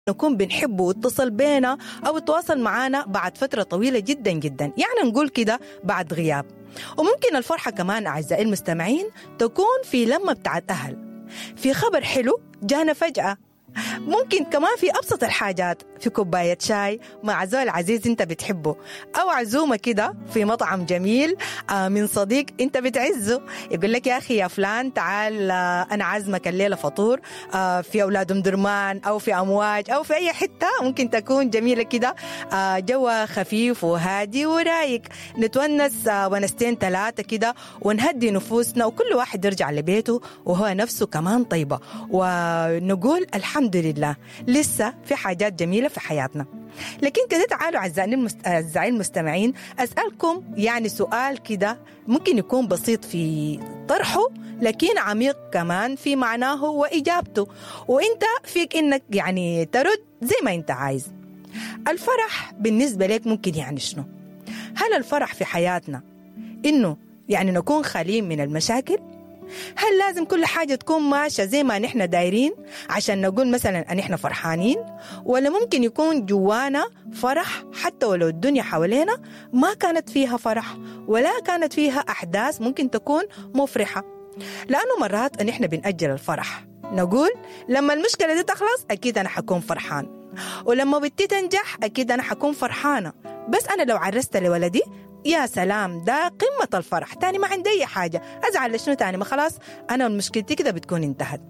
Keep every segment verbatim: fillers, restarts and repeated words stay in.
نكون بنحبه واتصل بينا أو يتواصل معنا بعد فترة طويلة جدا جدا، يعني نقول كده بعد غياب. وممكن الفرحة كمان أعزائي المستمعين تكون في لمة بتاعت أهل، في خبر حلو جانا فجأة، ممكن كمان في أبسط الحاجات، في كوباية شاي مع زول عزيز أنت بتحبه، أو عزومة كده في مطعم جميل من صديق أنت بتعزه، يقول لك يا أخي يا فلان تعال أنا عازمك الليلة فطور في أولاد أم درمان أو في أمواج أو في أي حتة ممكن تكون جميلة كده، جوا خفيف وهادي ورايق، نتونس ونستين ثلاثة كده ونهدي نفوسنا وكل واحد يرجع لبيته وهو نفسه كمان طيبة، ونقول الحمد لله لسه في حاجات جميلة في حياتنا. لكن كده تعالوا أعزائي المستمعين أسألكم يعني سؤال كده ممكن يكون بسيط في طرحه لكن عميق كمان في معناه وإجابته، وإنت فيك إنك يعني ترد زي ما إنت عايز. الفرح بالنسبة لك ممكن يعني شنو؟ هل الفرح في حياتنا إنه يعني نكون خاليين من المشاكل؟ هل لازم كل حاجة تكون ماشية زي ما نحن دايرين عشان نقول مثلا أن إحنا فرحانين؟ ولا ممكن يكون جوانا فرح حتى ولو الدنيا حوالينا ما كانت فيها فرح ولا كانت فيها أحداث ممكن تكون مفرحة؟ لأنه مرات أن إحنا بنأجل الفرح، نقول لما المشكلة دي تخلص أكيد أنا حكون فرحان، ولما بنتي تنجح أكيد أنا حكون فرحانة، بس أنا لو عرست لولدي يا سلام ده قمة الفرح، تاني ما عندي أي حاجة أزعل لشنو تاني، ما خلاص أنا مشكلتي كده بتكون انتهت.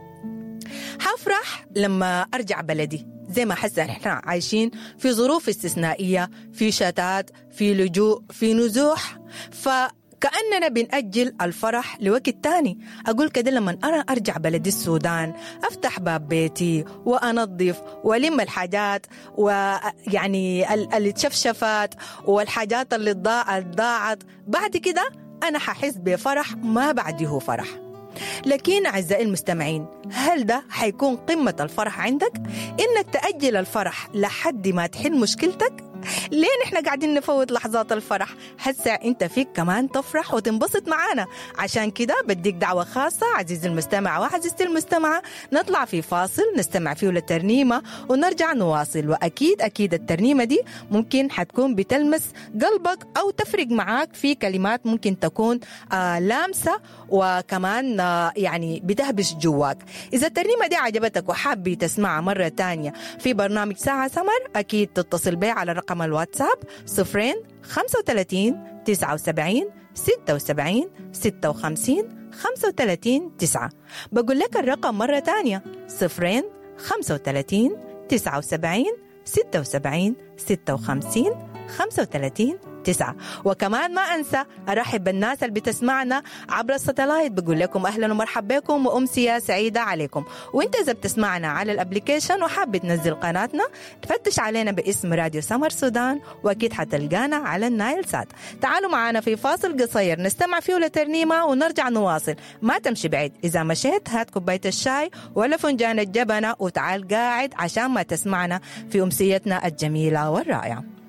حفرح لما أرجع بلدي زي ما حسنا إحنا عايشين في ظروف استثنائية، في شتات، في لجوء، في نزوح، فكأننا بنأجل الفرح لوقت تاني. أقول كده لما أنا أرجع بلدي السودان أفتح باب بيتي وأنظف وألم الحاجات ويعني اللي تشفشفت والحاجات اللي ضاعت، بعد كده أنا ححس بفرح ما بعده فرح. لكن أعزائي المستمعين هل ده حيكون قمة الفرح عندك؟ إنك تأجل الفرح لحد ما تحل مشكلتك؟ ليه نحن قاعدين نفوت لحظات الفرح؟ هسه انت فيك كمان تفرح وتنبسط معانا. عشان كده بديك دعوة خاصة عزيزي المستمع وعزيزتي المستمعة، نطلع في فاصل نستمع فيه للترنيمة ونرجع نواصل. وأكيد أكيد الترنيمة دي ممكن حتكون بتلمس قلبك أو تفرق معاك في كلمات ممكن تكون آه لامسة وكمان آه يعني بتهبش جواك. إذا الترنيمة دي عجبتك وحابي تسمعها مرة تانية في برنامج ساعة سمر، أكيد تتصل بي على رقم الواتساب صفرين خمسة وثلاثين تسعة وسبعين ستة وسبعين ستة وخمسين خمسة وثلاثين تسعة. بقول لك الرقم مرة تانية صفرين خمسة وثلاثين تسعة وسبعين ستة وسبعين ستة وخمسين خمسة وثلاثين تسعة. وكمان ما أنسى أرحب بالناس اللي بتسمعنا عبر الساتلايت، بقول لكم أهلا ومرحبا بكم وأمسية سعيدة عليكم. وإنت إذا بتسمعنا على الابليكيشن وحاب تنزل قناتنا تفتش علينا باسم راديو سمر سودان وأكيد حتلقانا على النايل سات. تعالوا معنا في فاصل قصير نستمع فيه لترنيمة ونرجع نواصل. ما تمشي بعيد، إذا مشيت هات كوباية الشاي ولا فنجان الجبنة وتعال قاعد عشان ما تسمعنا في أمسيتنا الجميلة والرائعة.